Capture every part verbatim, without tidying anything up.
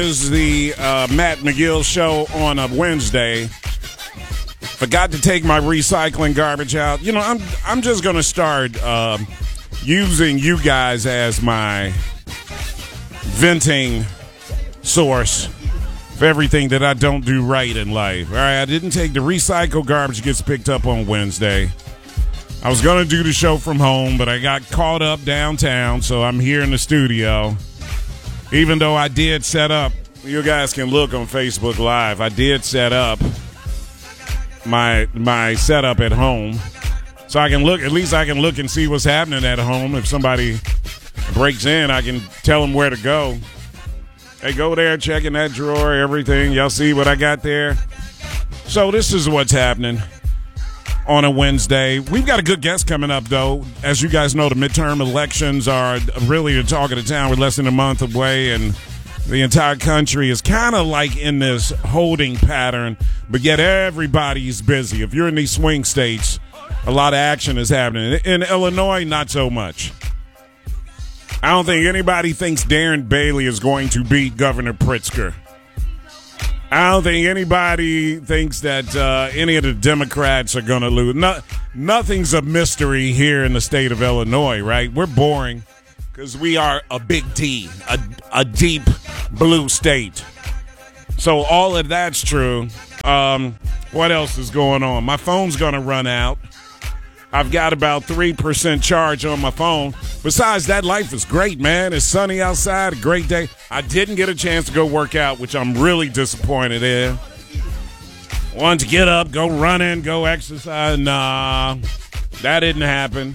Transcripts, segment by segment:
This is the uh, Matt McGill show on a Wednesday. Forgot to take my recycling garbage out. You know, I'm I'm just gonna start uh, using you guys as my venting source for everything that I don't do right in life. All right, I didn't take the recycle garbage gets picked up on Wednesday. I was gonna do the show from home, but I got caught up downtown, so I'm here in the studio. Even though I did set up, you guys can look on Facebook Live. I did set up my my setup at home, so I can look. At least I can look and see what's happening at home. If somebody breaks in, I can tell them where to go. Hey, go there, check in that drawer, everything. Y'all see what I got there? So this is what's happening on a Wednesday. We've got a good guest coming up, though. As you guys know, the midterm elections are really the talk of the town. We're less than a month away, and the entire country is kind of like in this holding pattern, but yet everybody's busy. If you're in these swing states, a lot of action is happening. In Illinois, not so much. I don't think anybody thinks Darren Bailey is going to beat Governor Pritzker. I don't think anybody thinks that uh, any of the Democrats are going to lose. No, nothing's a mystery here in the state of Illinois, right? We're boring because we are a big D, a, a deep blue state. So all of that's true. Um, what else is going on? My phone's going to run out. I've got about three percent charge on my phone. Besides that, life is great, man. It's sunny outside, a great day. I didn't get a chance to go work out, which I'm really disappointed in. Wanted to get up, go running, go exercise. Nah, that didn't happen.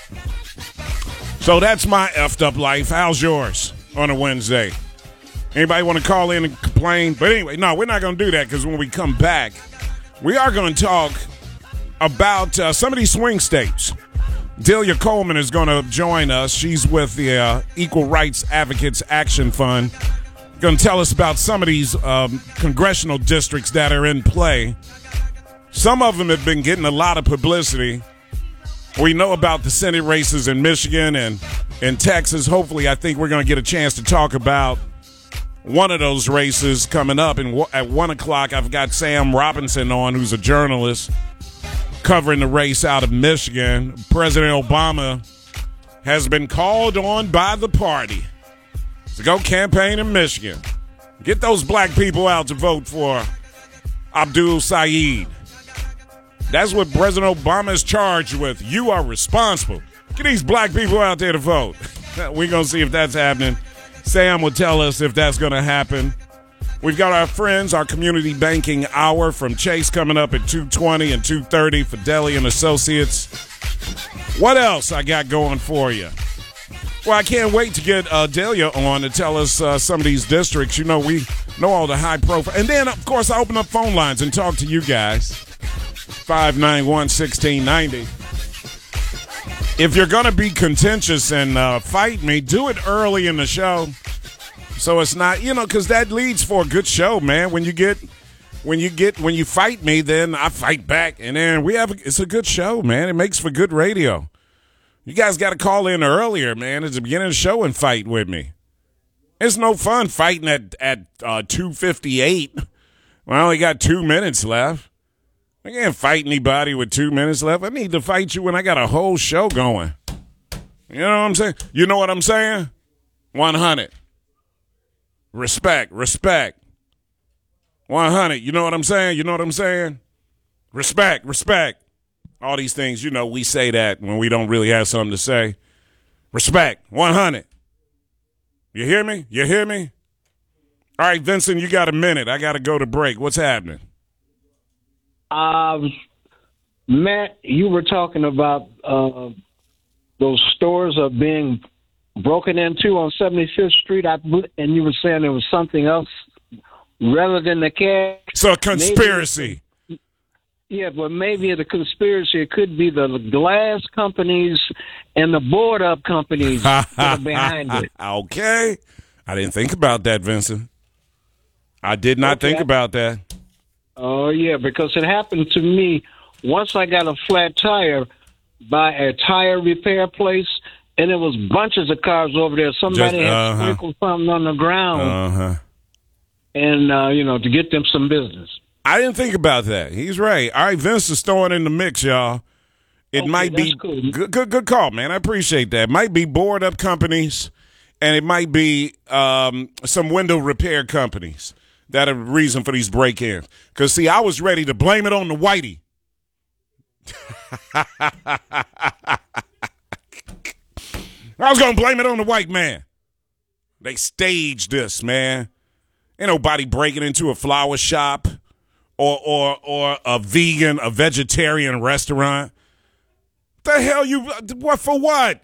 So that's my effed up life. How's yours on a Wednesday? Anybody want to call in and complain? But anyway, no, we're not going to do that because when we come back, we are going to talk about uh, some of these swing states. Delia Coleman is going to join us. She's with the uh, Equal Rights Advocates Action Fund. Going to tell us about some of these um, congressional districts that are in play. Some of them have been getting a lot of publicity. We know about the Senate races in Michigan and in Texas. Hopefully, I think we're going to get a chance to talk about one of those races coming up. And at one o'clock, I've got Sam Robinson on, who's a journalist, covering the race out of Michigan. President Obama has been called on by the party to go campaign in Michigan. Get those black people out to vote for Abdul Saeed. That's what President Obama is charged with. You are responsible. Get these black people out there to vote. We're going to see if that's happening. Sam will tell us if that's going to happen. We've got our friends, our community banking hour from Chase coming up at two twenty and two thirty for Deli and Associates. What else I got going for you? Well, I can't wait to get uh, Delia on to tell us uh, some of these districts. You know, we know all the high profile. And then, of course, I open up phone lines and talk to you guys. five nine one, one six nine zero. If you're going to be contentious and uh, fight me, do it early in the show. So it's not, you know, because that leads for a good show, man. When you get, when you get, when you fight me, then I fight back, and then we have, a, it's a good show, man. It makes for good radio. You guys got to call in earlier, man, at the beginning of the show and fight with me. It's no fun fighting at at uh, two fifty-eight. Well, I only got two minutes left. I can't fight anybody with two minutes left. I need to fight you when I got a whole show going. You know what I'm saying? You know what I'm saying? one hundred. Respect, respect. one hundred, you know what I'm saying? You know what I'm saying? Respect, respect. All these things, you know, we say that when we don't really have something to say. Respect, one hundred. You hear me? You hear me? All right, Vincent, you got a minute. I got to go to break. What's happening? Uh, Matt, you were talking about uh, those stores are being broken into on seventy-fifth Street, I, and you were saying there was something else rather than the cash. So a conspiracy. Maybe, yeah, but maybe the conspiracy, it could be the glass companies and the board-up companies that are behind it. Okay. I didn't think about that, Vincent. I did not okay. think about that. Oh, yeah, because it happened to me once I got a flat tire by a tire repair place, and there was bunches of cars over there. Somebody Just, uh-huh. had sprinkled something on the ground. Uh-huh. and uh, you know, to get them some business. I didn't think about that. He's right. All right, Vince is throwing in the mix, y'all. It Okay, might be cool. good, good, good call, man. I appreciate that. Might be board up companies, and it might be um, some window repair companies that are the reason for these break-ins. Because, see, I was ready to blame it on the whitey. I was going to blame it on the white man. They staged this, man. Ain't nobody breaking into a flower shop or or or a vegan, a vegetarian restaurant. The hell you, what for what?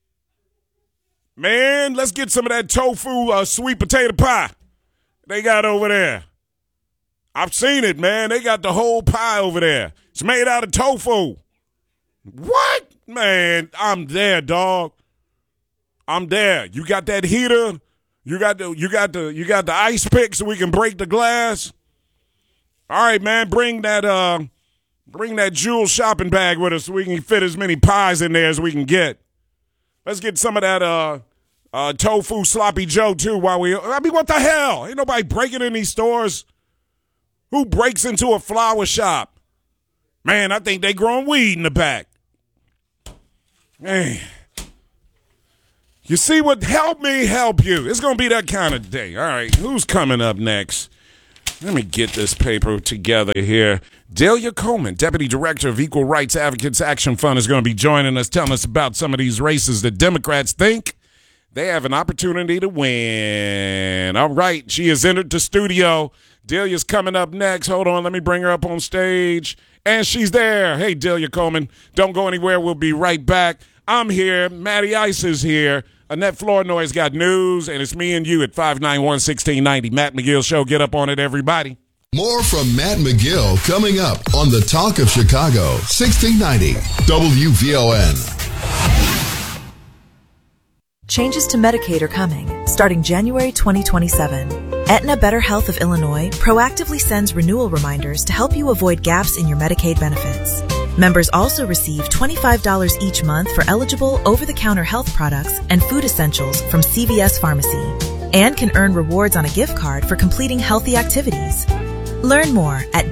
Man, let's get some of that tofu uh, sweet potato pie they got over there. I've seen it, man. They got the whole pie over there. It's made out of tofu. What? Man, I'm there, dog. I'm there. You got that heater? You got the you got the you got the ice pick so we can break the glass? All right, man, bring that uh bring that jewel shopping bag with us so we can fit as many pies in there as we can get. Let's get some of that uh uh tofu sloppy Joe too while we I mean what the hell? Ain't nobody breaking in these stores. Who breaks into a flower shop? Man, I think they growing weed in the back. Man. You see what? Help me help you. It's going to be that kind of day. All right, who's coming up next? Let me get this paper together here. Delia Coleman, Deputy Director of Equal Rights Advocates Action Fund, is going to be joining us, telling us about some of these races that Democrats think they have an opportunity to win. All right, she has entered the studio. Delia's coming up next. Hold on, let me bring her up on stage. And she's there. Hey, Delia Coleman, don't go anywhere. We'll be right back. I'm here. Matty Ice is here. Annette Flournoy's got news, and it's me and you at five nine one, one six nine zero. Matt McGill Show. Get up on it, everybody. More from Matt McGill coming up on the Talk of Chicago, sixteen ninety W V O N. Changes to Medicaid are coming, starting January twenty twenty-seven. Aetna Better Health of Illinois proactively sends renewal reminders to help you avoid gaps in your Medicaid benefits. Members also receive twenty-five dollars each month for eligible over-the-counter health products and food essentials from C V S Pharmacy, and can earn rewards on a gift card for completing healthy activities. Learn more at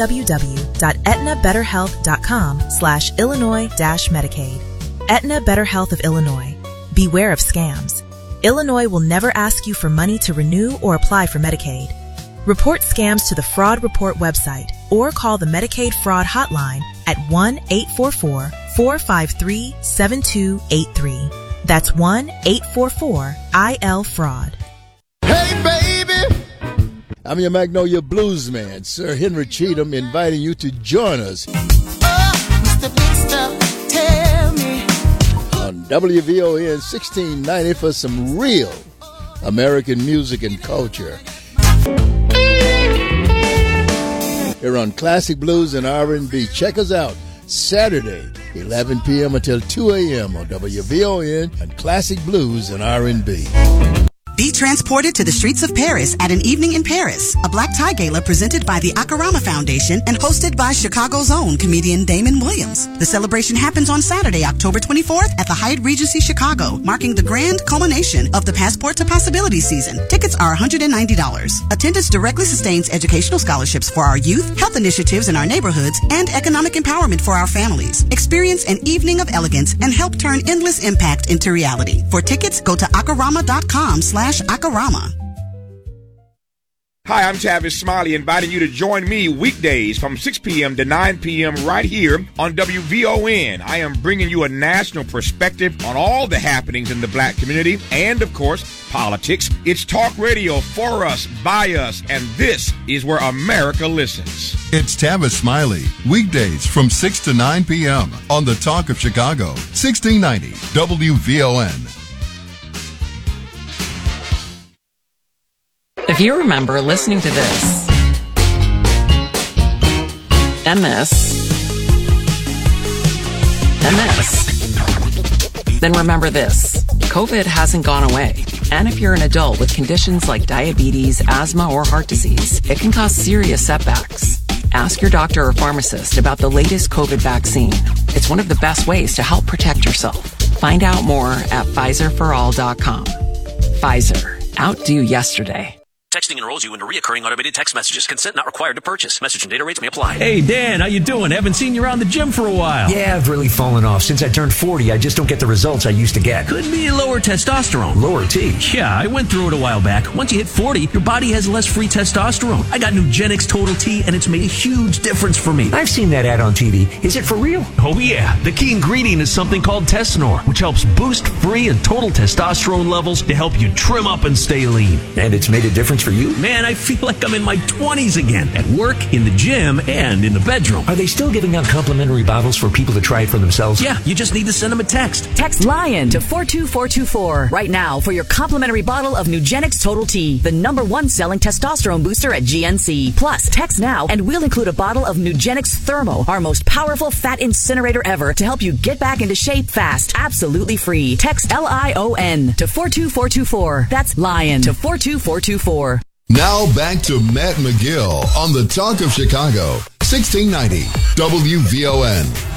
www.aetnabetterhealth.com slash Illinois dash Medicaid. Aetna Better Health of Illinois. Beware of scams. Illinois will never ask you for money to renew or apply for Medicaid. Report scams to the Fraud Report website or call the Medicaid Fraud Hotline at one eight four four, four five three, seven two eight three. That's one eight four four I L fraud. Hey, baby! I'm your Magnolia Blues man, Sir Henry Cheatham, inviting you to join us Oh, Mister Big Stuff, tell me. on W V O N sixteen ninety for some real American music and culture. Here on Classic Blues and R and B. Check us out Saturday, eleven p.m. until two a.m. on W V O N and Classic Blues and R and B. Be transported to the streets of Paris at An Evening in Paris, a black tie gala presented by the Akarama Foundation and hosted by Chicago's own comedian Damon Williams. The celebration happens on Saturday, October twenty-fourth at the Hyatt Regency Chicago, marking the grand culmination of the Passport to Possibility season. Tickets are one hundred ninety dollars. Attendance directly sustains educational scholarships for our youth, health initiatives in our neighborhoods, and economic empowerment for our families. Experience an evening of elegance and help turn endless impact into reality. For tickets, go to akarama.com slash Akarama. Hi, I'm Tavis Smiley, inviting you to join me weekdays from six p.m. to nine p.m. right here on W V O N. I am bringing you a national perspective on all the happenings in the black community and, of course, politics. It's talk radio for us, by us, and this is where America listens. It's Tavis Smiley, weekdays from six to nine p.m. on the Talk of Chicago, sixteen ninety W V O N. If you remember listening to this and this and this, then remember this. COVID hasn't gone away. And if you're an adult with conditions like diabetes, asthma, or heart disease, it can cause serious setbacks. Ask your doctor or pharmacist about the latest COVID vaccine. It's one of the best ways to help protect yourself. Find out more at Pfizer for all dot com. Pfizer. Outdo yesterday. Texting enrolls you into recurring automated text messages. Consent not required to purchase. Message and data rates may apply. Hey, Dan, how you doing? Haven't seen you around the gym for a while. Yeah, I've really fallen off. Since I turned forty, I just don't get the results I used to get. Could be lower testosterone. Lower T? Yeah, I went through it a while back. Once you hit forty, your body has less free testosterone. I got Nugenix Total T, and it's made a huge difference for me. I've seen that ad on T V. Is it for real? Oh, yeah. The key ingredient is something called Tesnor, which helps boost free and total testosterone levels to help you trim up and stay lean. And it's made a difference for you? Man, I feel like I'm in my twenties again, at work, in the gym, and in the bedroom. Are they still giving out complimentary bottles for people to try it for themselves? Yeah, you just need to send them a text. Text LION to four two four two four right now for your complimentary bottle of Nugenix Total T, the number one selling testosterone booster at G N C. Plus, text now and we'll include a bottle of Nugenix Thermo, our most powerful fat incinerator ever, to help you get back into shape fast, absolutely free. Text L I O N to four two four two four. That's LION to four two four two four. Now back to Matt McGill on the Talk of Chicago, sixteen ninety W V O N.